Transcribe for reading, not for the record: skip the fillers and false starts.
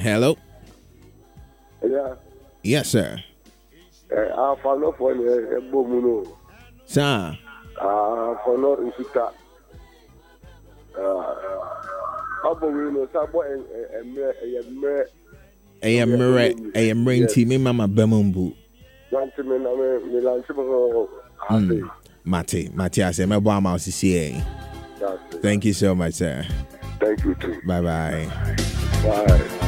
Hello. Yeah. Yes, sir. I follow for a bomuno. Sir. For no insuta. Abomuno, Sabo and brain team, me mama Bemumbu. Mate, I say, my bomb house is here. Thank you so much, sir. Thank you too. Bye. Bye.